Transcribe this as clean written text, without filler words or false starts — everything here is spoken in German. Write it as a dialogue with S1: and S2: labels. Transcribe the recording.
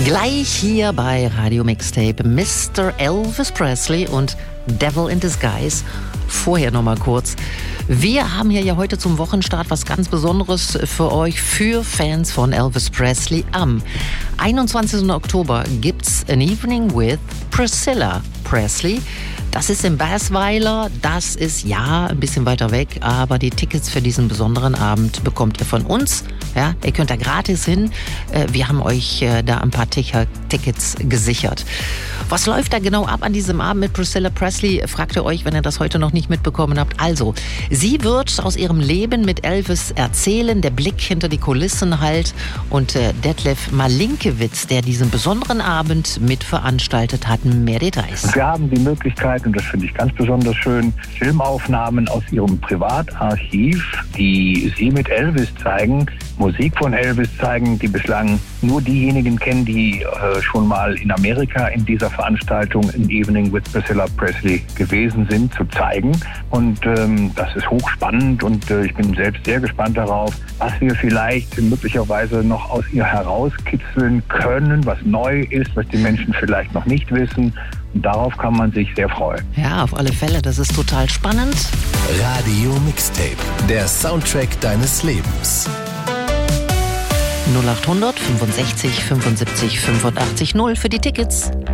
S1: Gleich hier bei Radio Mixtape Mr. Elvis Presley und Devil in Disguise. Vorher nochmal kurz. Wir haben hier ja heute zum Wochenstart was ganz Besonderes für euch, für Fans von Elvis Presley. Am 21. Oktober gibt's An Evening with Priscilla Presley. Das ist in Bassweiler, das ist ja ein bisschen weiter weg, aber die Tickets für diesen besonderen Abend bekommt ihr von uns. Ja, ihr könnt da gratis hin. Wir haben euch da ein paar Tickets gesichert. Was läuft da genau ab an diesem Abend mit Priscilla Presley, fragt ihr euch, wenn ihr das heute noch nicht mitbekommen habt. Also, sie wird aus ihrem Leben mit Elvis erzählen, der Blick hinter die Kulissen halt. Und Detlef Malinkewitz, der diesen besonderen Abend mitveranstaltet hat, mehr Details.
S2: Wir haben die Möglichkeit, und das finde ich ganz besonders schön, Filmaufnahmen aus ihrem Privatarchiv, die sie mit Elvis zeigen, Musik von Elvis zeigen, die bislang nur diejenigen kennen, die schon mal in Amerika in dieser Veranstaltung An Evening with Priscilla Presley gewesen sind, zu zeigen. Und das ist hochspannend und ich bin selbst sehr gespannt darauf, was wir vielleicht möglicherweise noch aus ihr herauskitzeln können, was neu ist, was die Menschen vielleicht noch nicht wissen. Und darauf kann man sich sehr freuen.
S1: Ja, auf alle Fälle, das ist total spannend.
S3: Radio Mixtape, der Soundtrack deines Lebens.
S1: 0800 65 75 85 0 für die Tickets.